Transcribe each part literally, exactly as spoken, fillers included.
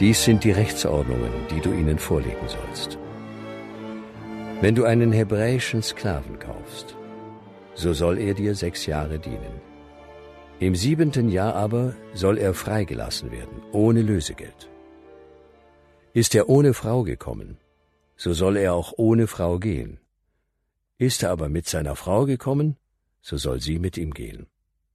Dies sind die Rechtsordnungen, die du ihnen vorlegen sollst. Wenn du einen hebräischen Sklaven kaufst, so soll er dir sechs Jahre dienen. Im siebenten Jahr aber soll er freigelassen werden, ohne Lösegeld. Ist er ohne Frau gekommen, so soll er auch ohne Frau gehen. Ist er aber mit seiner Frau gekommen, so soll sie mit ihm gehen.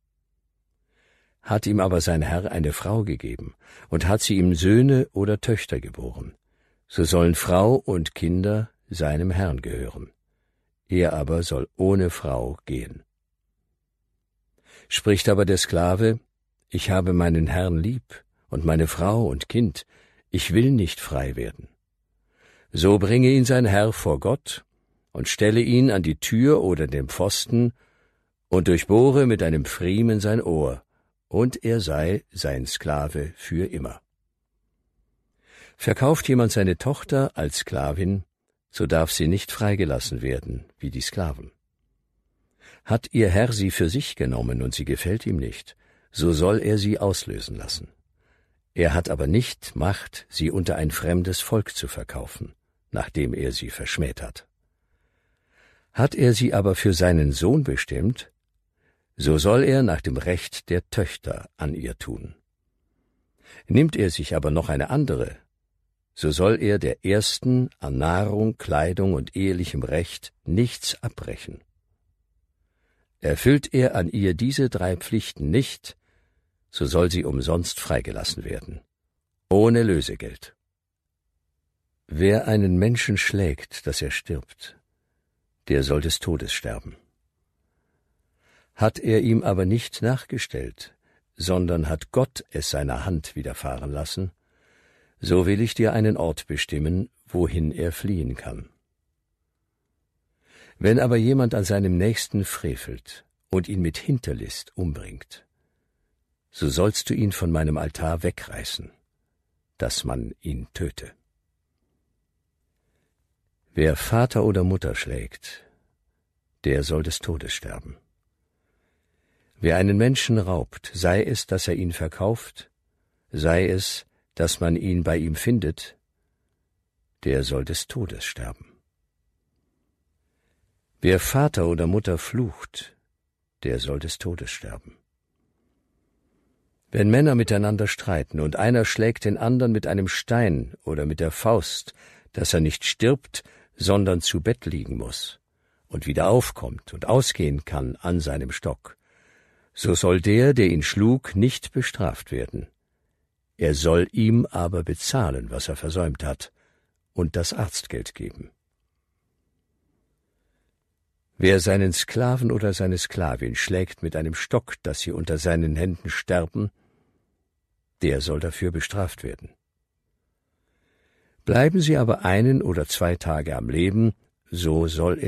Hat ihm aber sein Herr eine Frau gegeben und hat sie ihm Söhne oder Töchter geboren, so sollen Frau und Kinder seinem Herrn gehören. Er aber soll ohne Frau gehen. Spricht aber der Sklave, ich habe meinen Herrn lieb und meine Frau und Kind, ich will nicht frei werden. So bringe ihn sein Herr vor Gott und stelle ihn an die Tür oder den Pfosten und durchbohre mit einem Pfriemen sein Ohr, und er sei sein Sklave für immer. Verkauft jemand seine Tochter als Sklavin, so darf sie nicht freigelassen werden, wie die Sklaven. Hat ihr Herr sie für sich genommen und sie gefällt ihm nicht, so soll er sie auslösen lassen. Er hat aber nicht Macht, sie unter ein fremdes Volk zu verkaufen, nachdem er sie verschmäht hat. Hat er sie aber für seinen Sohn bestimmt, so soll er nach dem Recht der Töchter an ihr tun. Nimmt er sich aber noch eine andere, so soll er der ersten an Nahrung, Kleidung und ehelichem Recht nichts abbrechen. Erfüllt er an ihr diese drei Pflichten nicht, so soll sie umsonst freigelassen werden, ohne Lösegeld. Wer einen Menschen schlägt, dass er stirbt, der soll des Todes sterben. Hat er ihm aber nicht nachgestellt, sondern hat Gott es seiner Hand widerfahren lassen, so will ich dir einen Ort bestimmen, wohin er fliehen kann. Wenn aber jemand an seinem Nächsten frevelt und ihn mit Hinterlist umbringt, so sollst du ihn von meinem Altar wegreißen, dass man ihn töte. Wer Vater oder Mutter schlägt, der soll des Todes sterben. Wer einen Menschen raubt, sei es, dass er ihn verkauft, sei es, dass man ihn bei ihm findet, der soll des Todes sterben. Wer Vater oder Mutter flucht, der soll des Todes sterben. Wenn Männer miteinander streiten und einer schlägt den anderen mit einem Stein oder mit der Faust, dass er nicht stirbt, sondern zu Bett liegen muss und wieder aufkommt und ausgehen kann an seinem Stock, so soll der, der ihn schlug, nicht bestraft werden. Er soll ihm aber bezahlen, was er versäumt hat, und das Arztgeld geben. Wer seinen Sklaven oder seine Sklavin schlägt mit einem Stock, dass sie unter seinen Händen sterben, der soll dafür bestraft werden. Bleiben sie aber einen oder zwei Tage am Leben, so soll